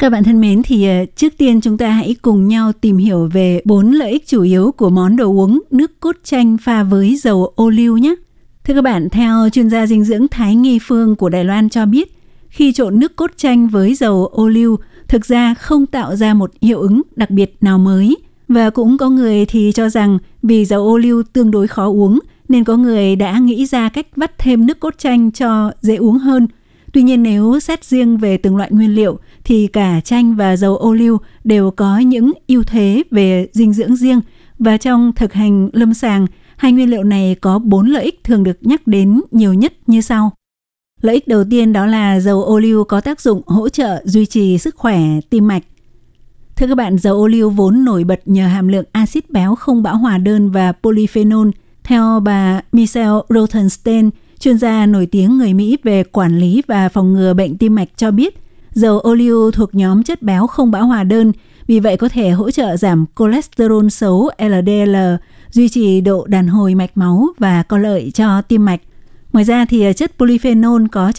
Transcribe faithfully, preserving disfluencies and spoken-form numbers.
Các bạn thân mến, thì trước tiên chúng ta hãy cùng nhau tìm hiểu về bốn lợi ích chủ yếu của món đồ uống nước cốt chanh pha với dầu ô liu nhé. Thưa các bạn, theo chuyên gia dinh dưỡng Thái Nghi Phương của Đài Loan cho biết, khi trộn nước cốt chanh với dầu ô liu thực ra không tạo ra một hiệu ứng đặc biệt nào mới. Và cũng có người thì cho rằng vì dầu ô liu tương đối khó uống nên có người đã nghĩ ra cách vắt thêm nước cốt chanh cho dễ uống hơn. Tuy nhiên nếu xét riêng về từng loại nguyên liệu thì cả chanh và dầu ô liu đều có những ưu thế về dinh dưỡng riêng, và trong thực hành lâm sàng, hai nguyên liệu này có bốn lợi ích thường được nhắc đến nhiều nhất như sau. Lợi ích đầu tiên đó là dầu ô liu có tác dụng hỗ trợ duy trì sức khỏe tim mạch. Thưa các bạn, dầu ô liu vốn nổi bật nhờ hàm lượng axit béo không bão hòa đơn và polyphenol. Theo bà Michelle Rothenstein, chuyên gia nổi tiếng người Mỹ về quản lý và phòng ngừa bệnh tim mạch cho biết, dầu ô liu thuộc nhóm chất béo không bão hòa đơn, vì vậy có thể hỗ trợ giảm cholesterol xấu L D L, duy trì độ đàn hồi mạch máu và có lợi cho tim mạch. Ngoài ra thì chất polyphenol có